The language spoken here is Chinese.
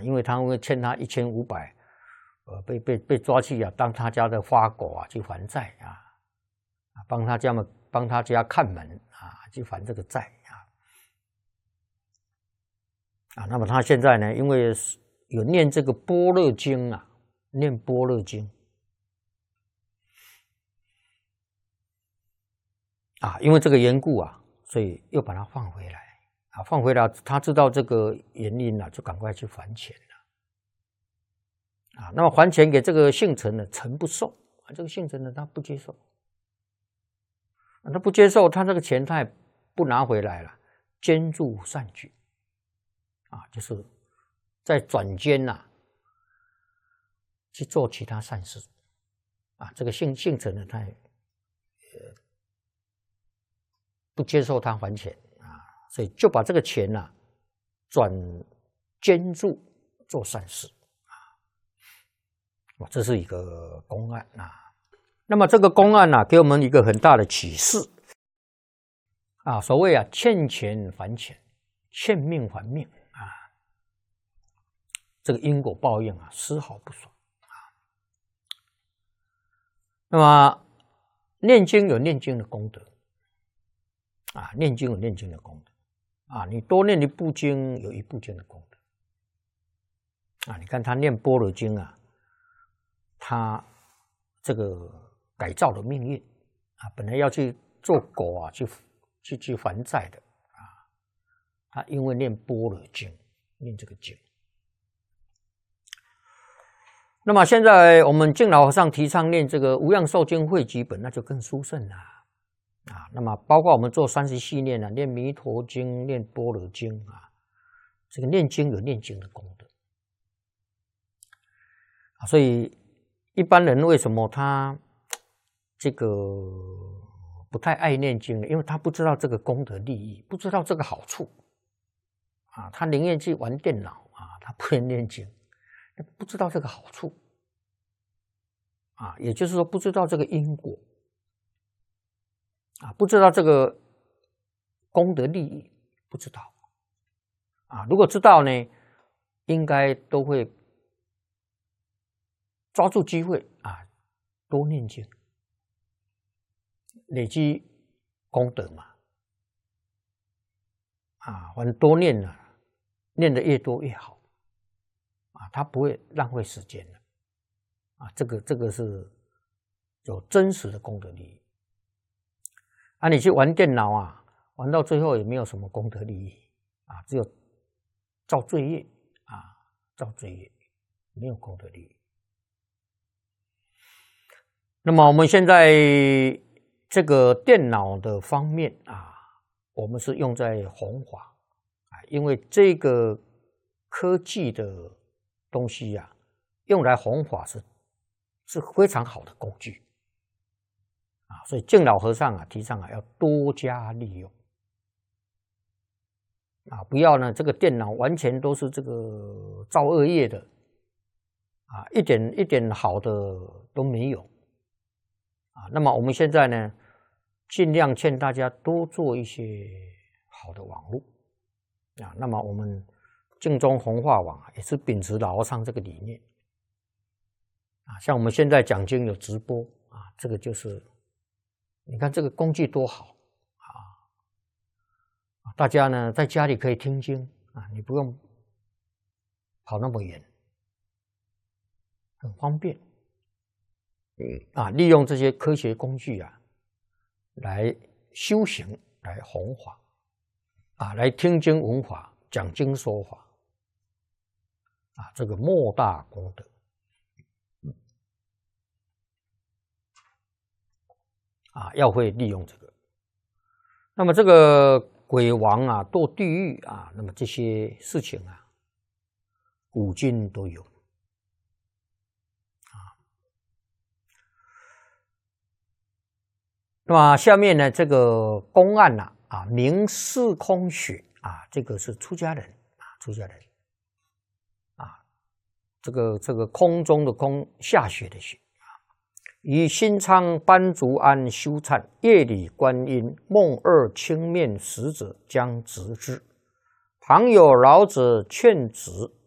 因为他会欠他1500，被抓去啊，当他家的花狗啊去还债啊，帮他家看门啊，去还这个债啊。那么他现在呢，因为有念这个般若经啊，念般若经啊，因为这个缘故啊，所以又把他放回来啊，放回来，他知道这个原因了，就赶快去还钱了啊。那么还钱给这个姓陈的，陈不受啊，这个姓陈的他不接受。他不接受，他这个钱他也不拿回来了，捐助善举啊，就是在转捐去做其他善事啊。这个姓陈的他也不接受他还钱啊，所以就把这个钱转捐助做善事啊。这是一个公案啊。那么这个公案给我们一个很大的启示啊，所谓欠钱还钱，欠命还命啊，这个因果报应丝毫不爽啊。那么念经有念经的功德啊，念经有念经的功德啊，你多念一部经有一部经的功德啊。你看他念般若经他这个改造了命运啊，本来要去做狗去还债的啊，他因为念般若经，念这个经。那么现在我们净老和尚提倡念这个无量寿经汇集本，那就更殊胜了啊。那么包括我们做30系念念弥陀经，念般若经啊，这个念经有念经的功德啊。所以一般人为什么他这个不太爱念经呢？因为他不知道这个功德利益，不知道这个好处啊，他宁愿去玩电脑啊，他不能念经，不知道这个好处啊，也就是说不知道这个因果啊，不知道这个功德利益，不知道啊。如果知道呢，应该都会抓住机会啊，多念经，累积功德嘛啊，反正多念念得越多越好啊，他不会浪费时间的啊。这个是有真实的功德利益啊。你去玩电脑玩到最后也没有什么功德利益啊，只有造罪业啊，造罪业，没有功德利益。那么我们现在这个电脑的方面我们是用在弘法因为这个科技的东西用来弘法是非常好的工具所以净老和尚提倡要多加利用不要呢这个电脑完全都是这个造恶业的一点好的都没有那么我们现在呢，尽量劝大家多做一些好的网络那么我们净宗弘化网也是秉持老和尚这个理念像我们现在讲经有直播这个就是你看这个工具多好大家呢在家里可以听经你不用跑那么远，很方便利用这些科学工具来修行，来弘法来听经闻法，讲经说法这个莫大功德要会利用这个。那么这个鬼王堕地狱那么这些事情古今都有那么下面呢，这个公案名四空穴这个是出家人出家人这个空中的空，下雪的雪于新昌班竹庵修忏，夜里观音，梦二青面使者将直之。旁有老者劝止，